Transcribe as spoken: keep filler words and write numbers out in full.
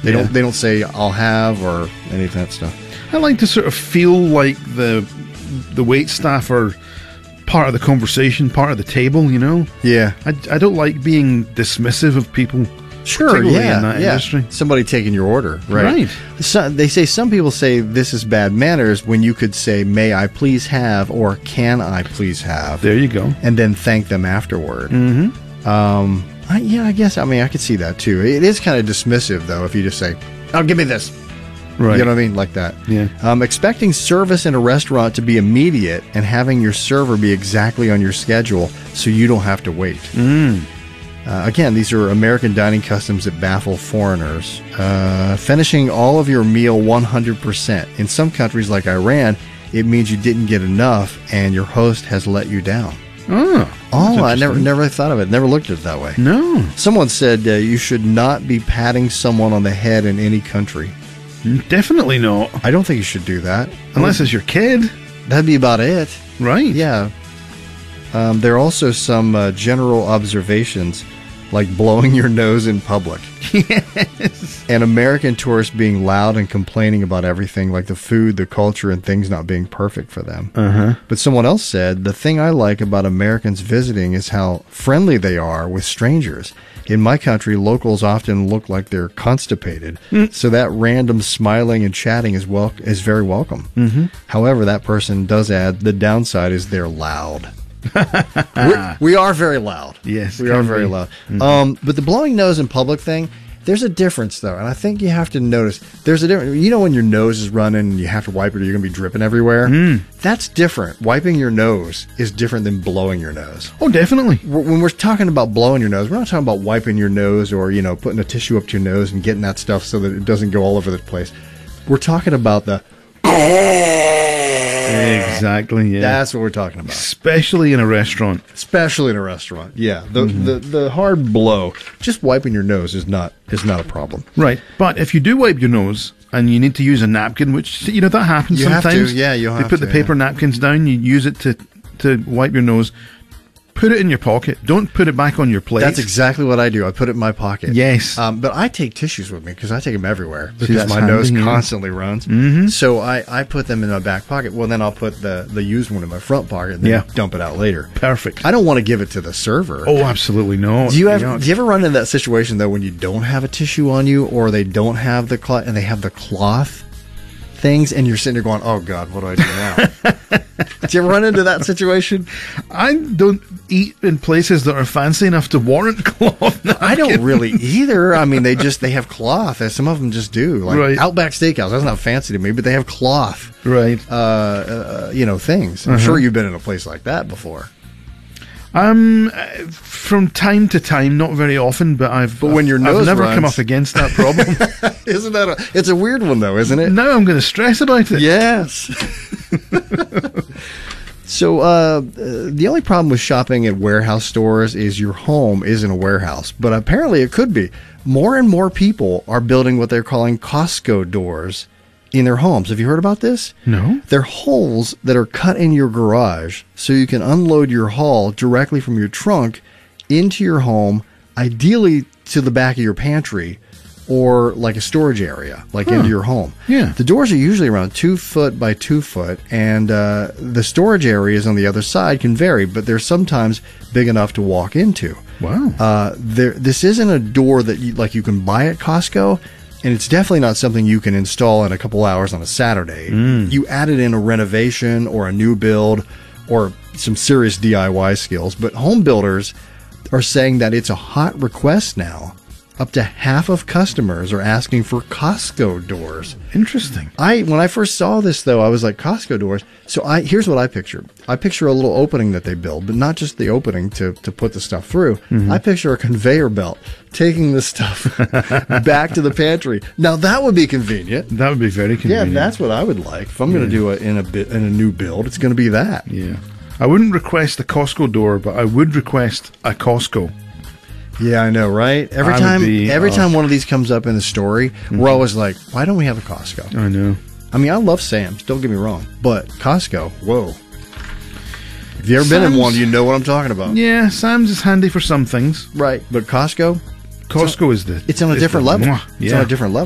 They Yeah. don't they don't say I'll have or any of that stuff. I like to sort of feel like the the wait staff are part of the conversation, part of the table, you know? Yeah. I, I don't like being dismissive of people. Sure, particularly yeah, in that yeah. industry. Somebody taking your order, right? Right. So, they say some people say this is bad manners when you could say, may I please have, or can I please have, There you go. and then thank them afterward. Mm-hmm. Um, I, yeah, I guess, I mean, I could see that too. It is kind of dismissive, though, if you just say, oh, give me this. Right. You know what I mean? Like that. Yeah. Um, expecting service in a restaurant to be immediate and having your server be exactly on your schedule so you don't have to wait. Mm. Uh, again, these are American dining customs that baffle foreigners. Uh, finishing all of your meal one hundred percent. In some countries like Iran, it means you didn't get enough and your host has let you down. Oh. Oh, I that's never interesting. never thought of it. Never looked at it that way. No. Someone said uh, you should not be patting someone on the head in any country. Definitely not. I don't think you should do that. Unless it's your kid. That'd be about it. Right. Yeah. Um, there are also some uh, general observations, like blowing your nose in public. Yes. And American tourists being loud and complaining about everything, like the food, the culture, and things not being perfect for them. Uh-huh. But someone else said, the thing I like about Americans visiting is how friendly they are with strangers. In my country, locals often look like they're constipated, Mm. so that random smiling and chatting is wel- is very welcome. Mm-hmm. However, that person does add, the downside is they're loud. We're, we are very loud. Yes, we can are very be. loud. Um, but the blowing nose in public thing, there's a difference though, and I think you have to notice. There's a difference. You know when your nose is running and you have to wipe it, or you're going to be dripping everywhere. That's different. Wiping your nose is different than blowing your nose. Oh, definitely. When we're talking about blowing your nose, we're not talking about wiping your nose or, you know, putting a tissue up to your nose and getting that stuff so that it doesn't go all over the place. We're talking about the. Exactly, yeah. That's what we're talking about. Especially in a restaurant. Especially in a restaurant. Yeah. The, the the hard blow. Just wiping your nose is not is not a problem. Right. But if you do wipe your nose and you need to use a napkin, which, you know, that happens You have to, sometimes. yeah, you'll They have put to, the paper yeah. napkins down, you use it to, to wipe your nose. Put it in your pocket. Don't put it back on your plate. That's exactly what I do. I put it in my pocket. Yes. Um, but I take tissues with me because I take them everywhere See, because that's my handy, nose yeah. constantly runs. Mm-hmm. So I, I put them in my back pocket. Well, then I'll put the, the used one in my front pocket and then Yeah. dump it out later. Perfect. I don't want to give it to the server. Oh, absolutely no. Do you Yeah. ever do you ever run into that situation though when you don't have a tissue on you or they don't have the cloth and they have the cloth things and you're sitting there going, oh God, what do I do now? Do you ever run into that situation? I don't eat in places that are fancy enough to warrant cloth. I don't really either. I mean, they just they have cloth. and Some of them just do. Like Right. Outback Steakhouse, that's not fancy to me, but they have cloth. Right. Uh, uh, you know, things. I'm Uh-huh. sure you've been in a place like that before. Um, uh, from time to time, not very often, but I've. But when your I've nose never runs- come up against that problem. Isn't that a? It's a weird one though, isn't it? Now I'm going to stress about it. Yes. So uh, the only problem with shopping at warehouse stores is your home isn't a warehouse, but apparently it could be. More and more people are building what they're calling Costco doors in their homes. Have you heard about this? No. They're holes that are cut in your garage so you can unload your haul directly from your trunk into your home, ideally to the back of your pantry or like a storage area, like Huh. into your home. Yeah. The doors are usually around two foot by two foot, and uh, the storage areas on the other side can vary, but they're sometimes big enough to walk into. Wow. Uh, there, this isn't a door that you, like you can buy at Costco, and it's definitely not something you can install in a couple hours on a Saturday. You add it in a renovation or a new build or some serious D I Y skills, but home builders are saying that it's a hot request now. Up to half of customers are asking for Costco doors. Interesting. I when I first saw this though, I was like, Costco doors. So I here's what I picture. I picture a little opening that they build, but not just the opening to, to put the stuff through. Mm-hmm. I picture a conveyor belt taking the stuff back to the pantry. Now that would be convenient. That would be very Yeah, convenient. that's what I would like. If I'm going to do it in a bit in a new build, it's going to be that. Yeah. I wouldn't request a Costco door, but I would request a Costco. Yeah, I know, right? Every I would time be, every uh, time one of these comes up in the story, we're always like, why don't we have a Costco? I know. I mean, I love Sam's, don't get me wrong, but Costco, whoa. If you've ever been in Sam's- one, you know what I'm talking about. Yeah, Sam's is handy for some things. Right, but Costco, Costco is the. it's on a is different the level. mwah. It's Yeah. on a different level.